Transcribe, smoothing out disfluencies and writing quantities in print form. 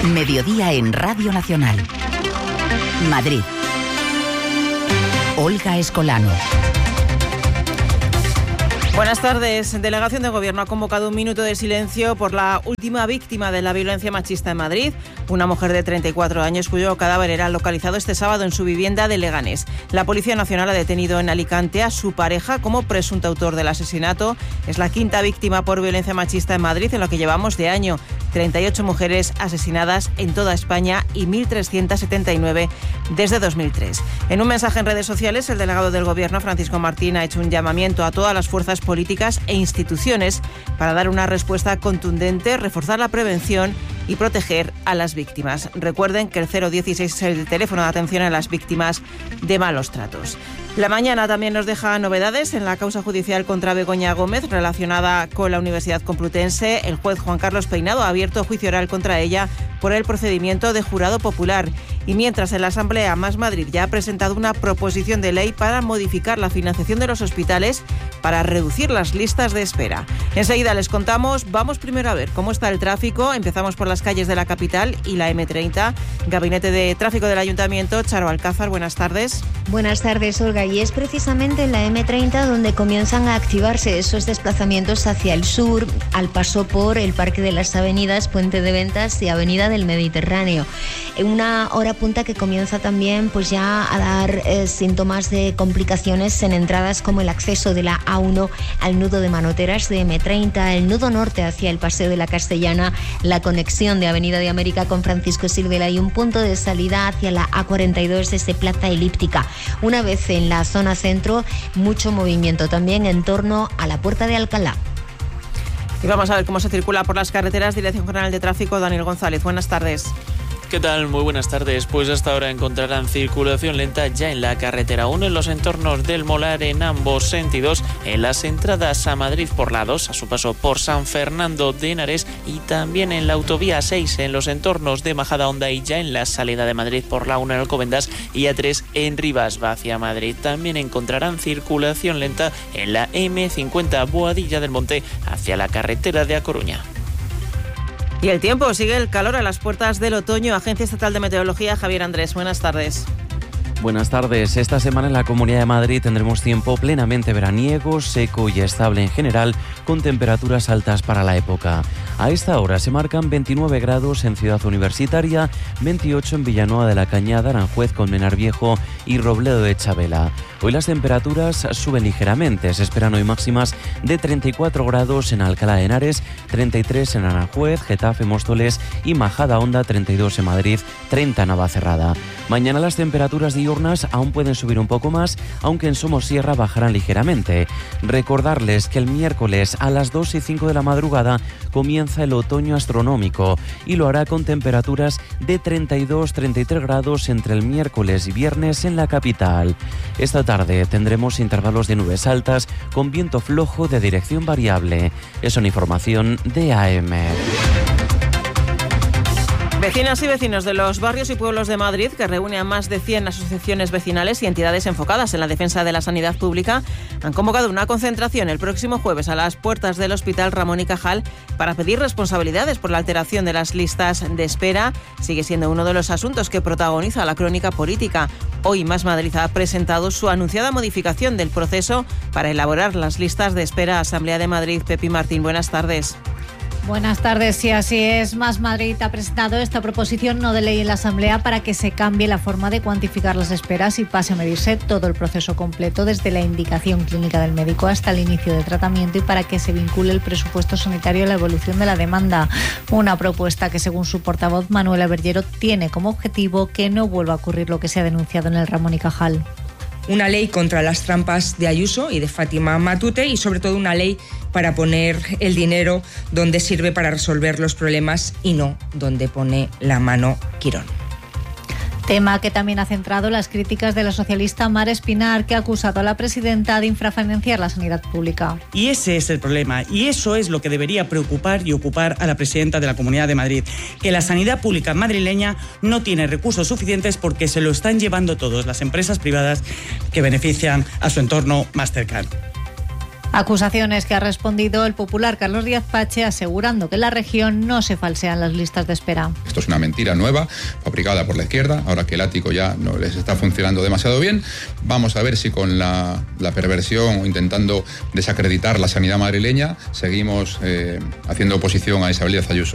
Mediodía en Radio Nacional. Madrid. Olga Escolano. Buenas tardes. Delegación de Gobierno ha convocado un minuto de silencio por la última víctima de la violencia machista en Madrid, una mujer de 34 años cuyo cadáver era localizado este sábado en su vivienda de Leganés. La Policía Nacional ha detenido en Alicante a su pareja como presunto autor del asesinato. Es la quinta víctima por violencia machista en Madrid en lo que llevamos de año. 38 mujeres asesinadas en toda España y 1.379 desde 2003. En un mensaje en redes sociales, el delegado del Gobierno, Francisco Martín, ha hecho un llamamiento a todas las fuerzas políticas e instituciones para dar una respuesta contundente, reforzar la prevención y proteger a las víctimas. Recuerden que el 016 es el teléfono de atención a las víctimas de malos tratos. La mañana también nos deja novedades en la causa judicial contra Begoña Gómez relacionada con la Universidad Complutense. El juez Juan Carlos Peinado ha abierto juicio oral contra ella por el procedimiento de jurado popular. Y mientras en la Asamblea Más Madrid ya ha presentado una proposición de ley para modificar la financiación de los hospitales para reducir las listas de espera. Enseguida les contamos. Vamos primero a ver cómo está el tráfico. Empezamos por las calles de la capital y la M30. Gabinete de Tráfico del Ayuntamiento, Charo Alcázar, buenas tardes. Buenas tardes, Olga. Y es precisamente en la M30 donde comienzan a activarse esos desplazamientos hacia el sur, al paso por el Parque de las Avenidas, Puente de Ventas y Avenida del Mediterráneo. En una hora punta que comienza también pues ya a dar síntomas de complicaciones en entradas como el acceso de la A1 al nudo de Manoteras de M30, el nudo norte hacia el Paseo de la Castellana, la conexión de Avenida de América con Francisco Silvela y un punto de salida hacia la A42 desde Plaza Elíptica. Una vez en la zona centro, mucho movimiento también en torno a la Puerta de Alcalá. Y vamos a ver cómo se circula por las carreteras. Dirección General de Tráfico, Daniel González. Buenas tardes. ¿Qué tal? Muy buenas tardes. Pues hasta ahora encontrarán circulación lenta ya en la carretera 1 en los entornos del Molar en ambos sentidos, en las entradas a Madrid por la 2 a su paso por San Fernando de Henares y también en la autovía 6 en los entornos de Majadahonda y ya en la salida de Madrid por la 1 en Alcobendas y A3 en Rivas va hacia Madrid. También encontrarán circulación lenta en la M50 Boadilla del Monte hacia la carretera de A Coruña. Y el tiempo, sigue el calor a las puertas del otoño. Agencia Estatal de Meteorología, Javier Andrés, buenas tardes. Buenas tardes. Esta semana en la Comunidad de Madrid tendremos tiempo plenamente veraniego, seco y estable en general, con temperaturas altas para la época. A esta hora se marcan 29 grados en Ciudad Universitaria, 28 en Villanueva de la Cañada, Aranjuez, Colmenar Viejo y Robledo de Chabela. Hoy las temperaturas suben ligeramente. Se esperan hoy máximas de 34 grados en Alcalá de Henares, 33 en Aranjuez, Getafe, Móstoles y Majadahonda, 32 en Madrid, 30 en Navacerrada. Mañana las temperaturas diurnas aún pueden subir un poco más, aunque en Somosierra bajarán ligeramente. Recordarles que el miércoles a las 2 y 5 de la madrugada comienza el otoño astronómico y lo hará con temperaturas de 32-33 grados entre el miércoles y viernes en la capital. Esta tarde tendremos intervalos de nubes altas con viento flojo de dirección variable. Es una información de AM. Vecinas y vecinos de los barrios y pueblos de Madrid, que reúne a más de 100 asociaciones vecinales y entidades enfocadas en la defensa de la sanidad pública, han convocado una concentración el próximo jueves a las puertas del Hospital Ramón y Cajal para pedir responsabilidades por la alteración de las listas de espera. Sigue siendo uno de los asuntos que protagoniza la crónica política. Hoy Más Madrid ha presentado su anunciada modificación del proceso para elaborar las listas de espera. Asamblea de Madrid, Pepi Martín, buenas tardes. Buenas tardes, sí, así es. Más Madrid ha presentado esta proposición no de ley en la Asamblea para que se cambie la forma de cuantificar las esperas y pase a medirse todo el proceso completo, desde la indicación clínica del médico hasta el inicio del tratamiento, y para que se vincule el presupuesto sanitario a la evolución de la demanda. Una propuesta que, según su portavoz Manuela Berllero, tiene como objetivo que no vuelva a ocurrir lo que se ha denunciado en el Ramón y Cajal. Una ley contra las trampas de Ayuso y de Fátima Matute, y sobre todo una ley para poner el dinero donde sirve para resolver los problemas y no donde pone la mano Quirón. Tema que también ha centrado las críticas de la socialista Mar Espinar, que ha acusado a la presidenta de infrafinanciar la sanidad pública. Y ese es el problema, y eso es lo que debería preocupar y ocupar a la presidenta de la Comunidad de Madrid, que la sanidad pública madrileña no tiene recursos suficientes porque se lo están llevando todos las empresas privadas que benefician a su entorno más cercano. Acusaciones que ha respondido el popular Carlos Díaz Pache, asegurando que en la región no se falsean las listas de espera. Esto es una mentira nueva, fabricada por la izquierda, ahora que el ático ya no les está funcionando demasiado bien. Vamos a ver si con la perversión o intentando desacreditar la sanidad madrileña seguimos haciendo oposición a Isabel Díaz Ayuso.